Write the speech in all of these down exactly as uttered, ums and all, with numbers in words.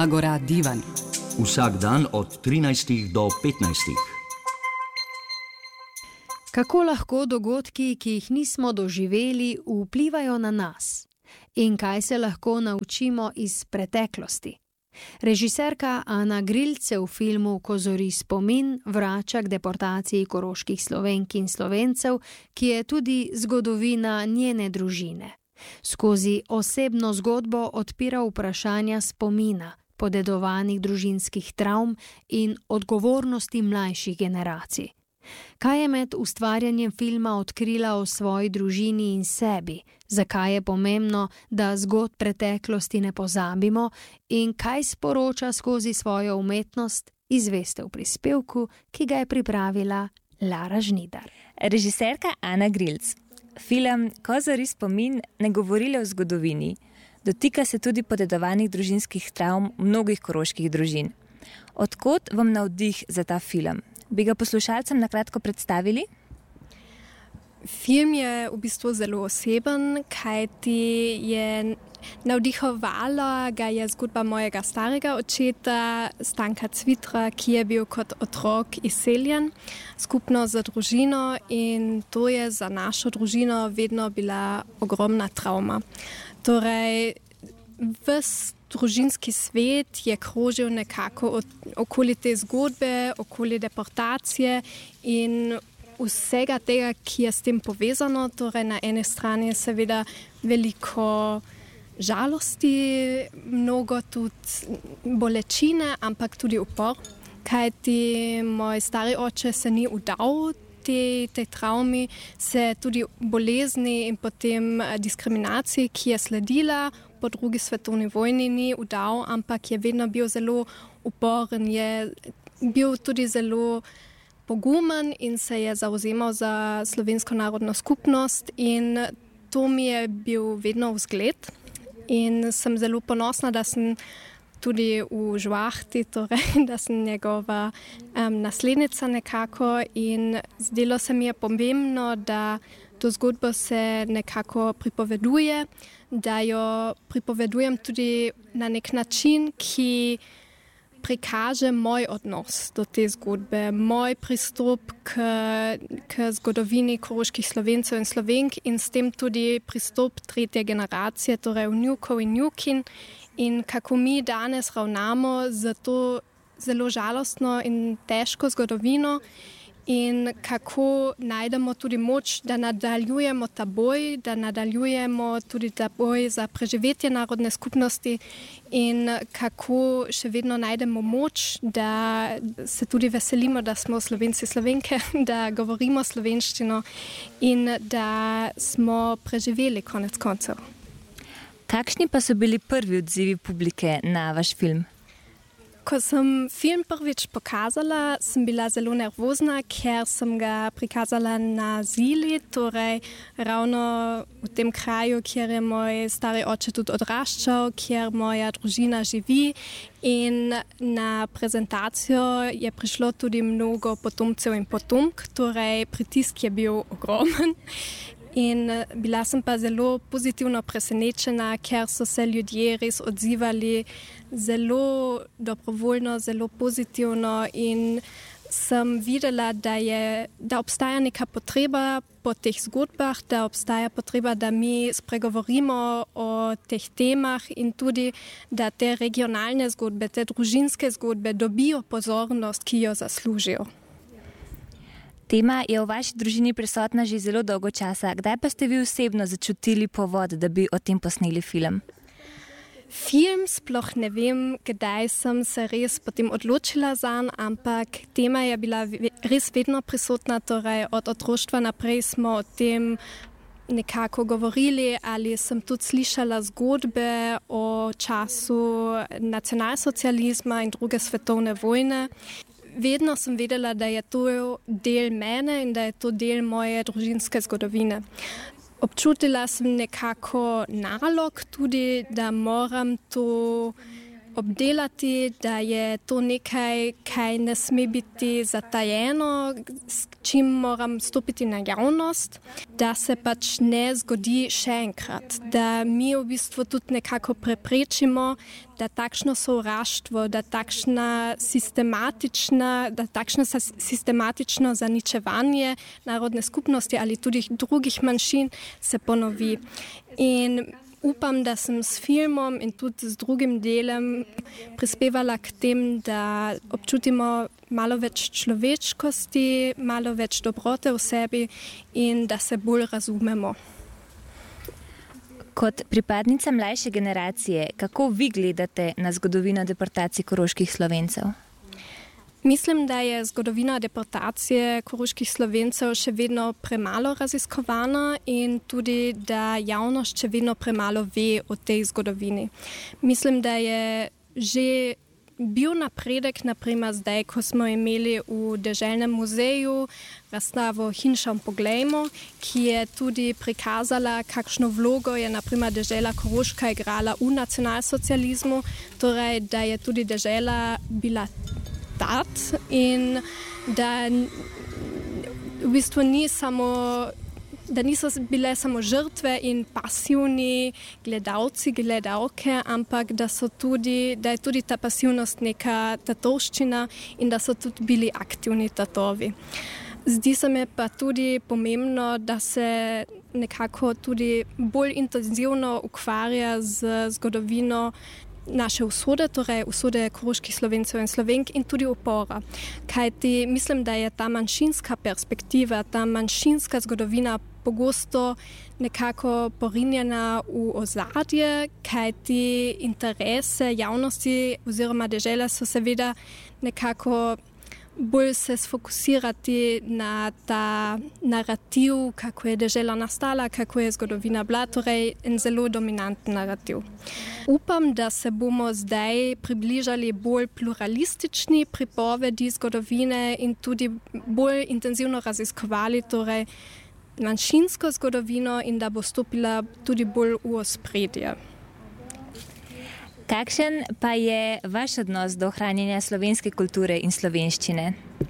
Agora Divan. Vsak dan od trinajstih do petnajstih. Kako lahko dogodki, ki jih nismo doživeli, vplivajo na nas? In kaj se lahko naučimo iz preteklosti? Režiserka Ana Grilc se v filmu Ko zori spomin vrača k deportaciji koroških Slovenk in Slovencev, ki je tudi zgodovina njene družine. Skozi osebno zgodbo odpira vprašanja spomina, podedovanih družinskih travm in odgovornosti mlajših generacij. Kaj je med ustvarjanjem filma odkrila o svoji družini in sebi, zakaj je pomembno, da zgodb preteklosti ne pozabimo in kaj sporoča skozi svojo umetnost, izveste v prispevku, ki ga je pripravila Lara Žnidar. Režiserka Ana Grilc. Film Ko zori spomin ne govori le o zgodovini, dotika se tudi podedovanih družinskih travm mnogih koroških družin. Odkot vam navdih za ta film? Bi ga poslušalcem na kratko predstavili? Film je v bistvu zelo oseben, kajti je navdihovala ga je zgodba mojega starega očeta Stanka Cvitra, ki je bil kot otrok izseljen skupno z družino, in to je za našo družino vedno bila ogromna travma. Torej, ves družinski svet je krožil nekako okoli te zgodbe, okoli deportacije in vsega tega, ki je s tem povezano. Torej, na eni strani je seveda veliko žalosti, mnogo tudi bolečine, ampak tudi upor, kajti moj stari oče se ni vdal tej te travmi, se tudi bolezni in potem diskriminaciji, ki je sledila po drugi svetovni vojni, ni vdal, ampak je vedno bil zelo uporen, je bil tudi zelo pogumen in se je zavzemal za slovensko narodno skupnost, in to mi je bil vedno vzgled. In sem zelo ponosna, da sem tudi v žvahti, torej, da sem njegova um, naslednica nekako, in zdelo se mi je pomembno, da to zgodbo se nekako pripoveduje, da jo pripovedujem tudi na nek način, ki prikaže moj odnos do te zgodbe, moj pristop k, k zgodovini koroških Slovencev in Slovenk in s tem tudi pristop tretje generacije, torej vnukov in vnukin, in kako mi danes ravnamo z to zelo žalostno in težko zgodovino in kako najdemo tudi moč, da nadaljujemo ta boj, da nadaljujemo tudi ta boj za preživetje narodne skupnosti in kako še vedno najdemo moč, da se tudi veselimo, da smo Slovenci Slovenke, da govorimo slovenščino in da smo preživeli konec koncev. Kakšni pa so bili prvi odzivi publike na vaš film? Ko sem film prvič pokazala, sem bila zelo nervozna, ker sem ga prikazala na Zili, torej ravno v tem kraju, kjer je moj stari oče tudi odraščal, kjer moja družina živi, in na prezentacijo je prišlo tudi mnogo potomcev in potomk, torej pritisk je bil ogromen. In bila sem pa zelo pozitivno presenečena, ker so se ljudje res odzivali zelo dobrovoljno, zelo pozitivno, in sem videla, da, je, da obstaja neka potreba po teh zgodbah, da obstaja potreba, da mi spregovorimo o teh temah in tudi, da te regionalne zgodbe, te družinske zgodbe dobijo pozornost, ki jo zaslužijo. Tema je v vaši družini prisotna že zelo dolgo časa. Kdaj pa ste vi osebno začutili povod, da bi o tem posneli film? Film sploh ne vem, kdaj sem se res potem odločila zanj, ampak tema je bila res vedno prisotna, torej od otroštva naprej smo o tem nekako govorili, ali sem tudi slišala zgodbe o času nacionalsocializma in druge svetovne vojne. Vedno sem vedela, da je to del mene in da je to del moje družinske zgodovine. Občutila sem nekako nalog tudi, da moram to obdelati, da je to nekaj, kaj ne sme biti zatajeno, s čim moram stopiti na javnost, da se pač ne zgodi še enkrat. Da mi v bistvu tudi nekako preprečimo, da takšno sovraštvo, da takšna sistematična, da takšno sistematično zaničevanje narodne skupnosti ali tudi drugih manjšin se ponovi. In upam, da sem s filmom in tudi z drugim delom prispevala k tem, da občutimo malo več človečkosti, malo več dobrote v sebi in da se bolj razumemo. Kot pripadnica mlajše generacije, kako vi gledate na zgodovino deportacij koroških Slovencev? Mislim, da je zgodovina deportacije koroških Slovencev še vedno premalo raziskovana in tudi, da javnost še vedno premalo ve o tej zgodovini. Mislim, da je že bil napredek, naprimer zdaj, ko smo imeli v Deželnem muzeju razstavo Hinšom poglejmo, ki je tudi prikazala, kakšno vlogo je naprimer dežela Koroška igrala v nacionalsocializmu, torej, da je tudi dežela bila tat in da v bistvu ni samo, da niso bile samo žrtve in pasivni gledalci, gledalke, ampak da so tudi, da je tudi ta pasivnost neka tatovščina in da so tudi bili aktivni tatovi. Zdi se mi pa tudi pomembno, da se nekako tudi bolj intenzivno ukvarja z zgodovino naše usode, torej usode koroških Slovencev in Slovenk in tudi upora. Kajti mislim, da je ta manjšinska perspektiva, ta manjšinska zgodovina pogosto nekako porinjena v ozadje, kajti interese javnosti oziroma dežele so seveda nekako bolj se sfokusirati na ta narativ, kako je dežela nastala, kako je zgodovina bila, torej en zelo dominanten narativ. Upam, da se bomo zdaj približali bolj pluralistični pripovedi zgodovine in tudi bolj intenzivno raziskovali torej manjšinsko zgodovino in da bo stopila tudi bolj v ospredje. Kakšen pa je vaš odnos do ohranjanja slovenske kulture in slovenščine?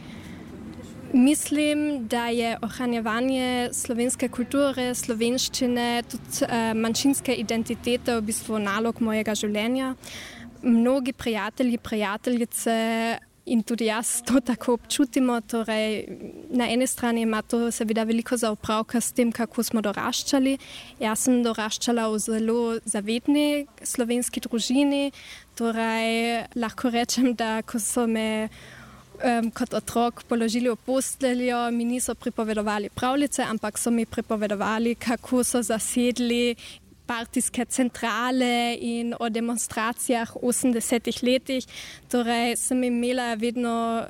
Mislim, da je ohranjevanje slovenske kulture, slovenščine, tudi eh, manjšinske identitete v bistvu nalog mojega življenja. Mnogi prijatelji, prijateljice in tudi jaz to tako občutimo. Torej, na eni strani ima to seveda veliko za opravka s tem, kako smo doraščali. Jaz sem doraščala v zelo zavedni slovenski družini. Torej, lahko rečem, da ko so me um, kot otrok položili v posteljo, mi niso pripovedovali pravljice, ampak so mi pripovedovali, kako so zasedli partijske centrale in o demonstracijah v osemdesetih letih. Torej sem imela vedno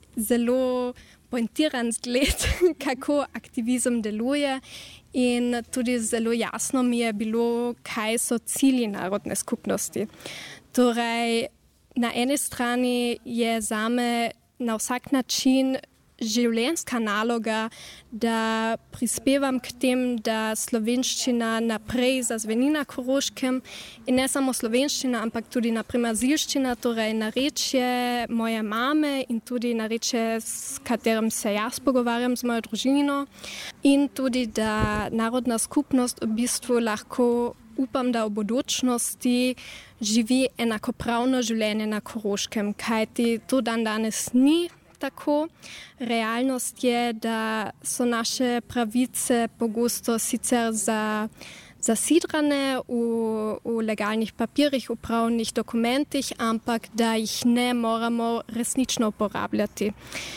zelo pointiran zgled, kako aktivizem deluje in tudi zelo jasno mi je bilo, kaj so cilji narodne skupnosti. Torej, na eni strani je zame na vsak način življenjska naloga, da prispevam k tem, da slovenščina naprej zazveni na Koroškem in ne samo slovenščina, ampak tudi naprimer zilščina, torej narečje moje mame in tudi narečje, s katerim se jaz pogovarjam z mojo družino in tudi, da narodna skupnost v bistvu lahko upam, da v bodočnosti živi enakopravno življenje na Koroškem, kajti to dan danes ni tako. Realnost je, da so naše pravice pogosto sicer za, zasidrane v, v legalnih papirjih, v pravnih dokumentih, ampak da jih ne moramo resnično uporabljati.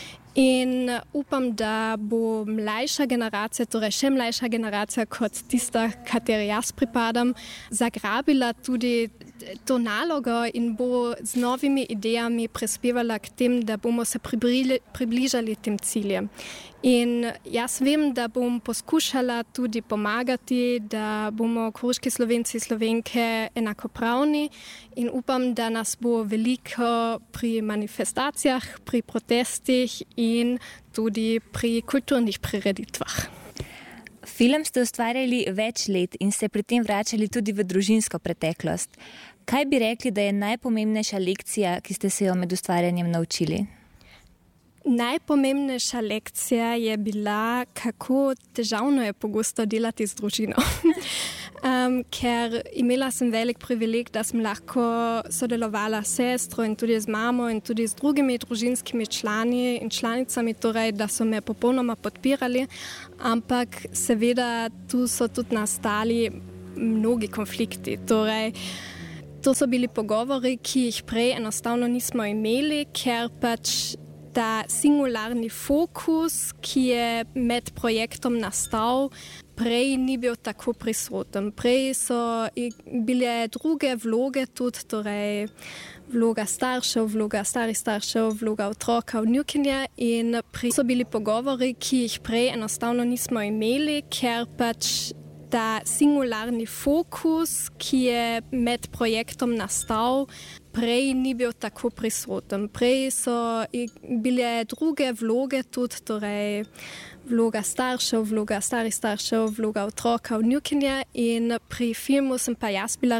In upam, da bo mlajša generacija, torej še mlajša generacija kot tista, kateri jaz pripadam, zagrabila tudi to nalogo in bo z novimi idejami prispevala k tem, da bomo se približali tem ciljem. In jaz vem, da bom poskušala tudi pomagati, da bomo koroški Slovenci in Slovenke enakopravni in upam, da nas bo veliko pri manifestacijah, pri protestih in tudi pri kulturnih prireditvah. Film ste ustvarjali več let in se pri tem vračali tudi v družinsko preteklost. Kaj bi rekli, da je najpomembnejša lekcija, ki ste se jo med ustvarjanjem naučili? Najpomembnejša lekcija je bila, kako težavno je pogosto delati z družino. um, ker imela sem velik privileg, da sem lahko sodelovala s sestro in tudi z mamo in tudi z drugimi družinskimi člani in članicami, torej, da so me popolnoma podpirali, ampak seveda tu so tudi nastali mnogi konflikti. Torej, to so bili pogovori, ki jih prej enostavno nismo imeli, ker pač ta singularni fokus, ki je med projektom nastal, prej ni bil tako prisoten. Prej so bile druge vloge tudi, torej vloga staršev, vloga starih staršev, vloga otroka, vnukinje in prej so bili pogovori, ki jih prej enostavno nismo imeli, ker pač ta singularni fokus, ki je med projektom nastal, prej ni bil tako prisoten. Prej so bile druge vloge tudi, torej vloga staršev, vloga starih staršev, vloga otroka, vnukinje in pri filmu sem pa jaz bila